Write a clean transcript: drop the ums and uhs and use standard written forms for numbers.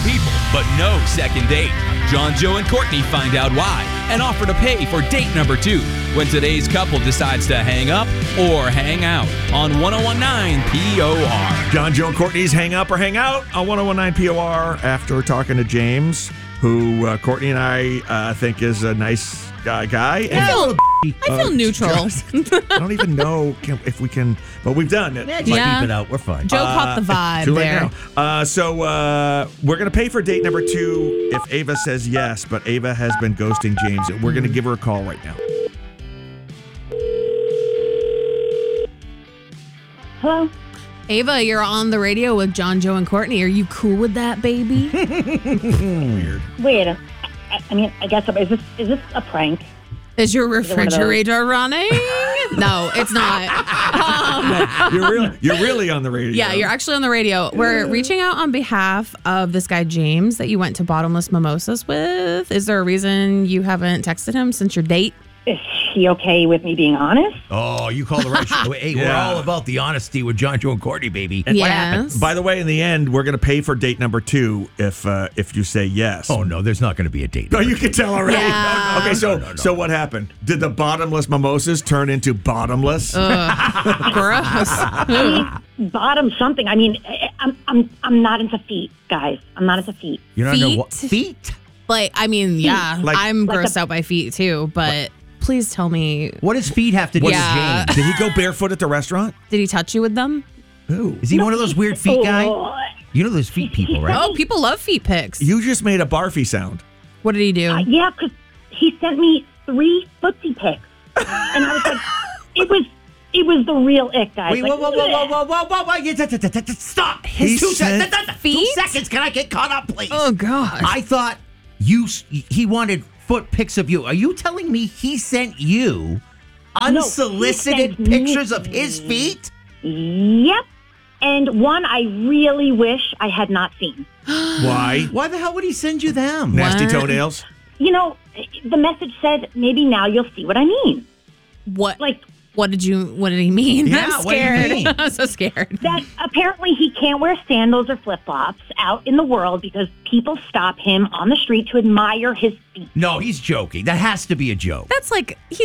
people, but no second date. John, Joe, and Courtney find out why and offer to pay for date number 2 when today's couple decides to hang up or hang out on 101.9 POR. John, Joe, and Courtney's Hang Up or Hang Out on 101.9 POR after talking to James, who Courtney and I think is a nice guy. I feel neutral. I don't even know if we can, but we've done it. Yeah, just keep it out. We're fine. Joe caught the vibe Too late there. now. So we're going to pay for date number 2 if Ava says yes, but Ava has been ghosting James. We're going to give her a call right now. Hello? Ava, you're on the radio with John, Joe, and Courtney. Are you cool with that, baby? Weird. Wait, I mean, I guess, is this a prank? Is your refrigerator running? No, it's not. You're really on the radio. Yeah, you're actually on the radio. We're reaching out on behalf of this guy, James, that you went to Bottomless Mimosas with. Is there a reason you haven't texted him since your date? Is he okay with me being honest? Oh, you call the right show. Hey, we're all about the honesty with John, Joe, and Courtney, baby. And yes. what happened? By the way, in the end, we're going to pay for date number 2 if you say yes. Oh, no, there's not going to be a date. No, you can tell already. Yeah. Okay, so what happened? Did the bottomless mimosas turn into bottomless? Gross. Bottom something. I mean, I'm not into feet, guys. I'm not into feet. You're not into Feet? feet? Like, I mean, yeah, Like- I'm grossed out by feet too, but please tell me, What does feet have to do Yeah. with James? Did he go barefoot at the restaurant? did he touch you with them? Who? Is he one of those weird feet guys? Oh, You know those feet people, right? Oh, people love feet pics. You just made a barfy sound. What did he do? yeah, because he sent me 3 footsie pics. And I was like, it was the real it, guys. Wait, Like, whoa. Stop. He said 2 feet? seconds. Can I get caught up, please? Oh, God. I thought he wanted foot pics of you. Are you telling me he sent you unsolicited he sent me- pictures of his feet? Yep. And one I really wish I had not seen. Why? Why the hell would he send you them? Nasty What? toenails? You know, the message said, maybe now you'll see what I mean. What? Like, What did he mean? Yeah, I'm what did he scared. mean? I'm so scared. that apparently he can't wear sandals or flip-flops out in the world because people stop him on the street to admire his feet. No, he's joking. That has to be a joke. That's like,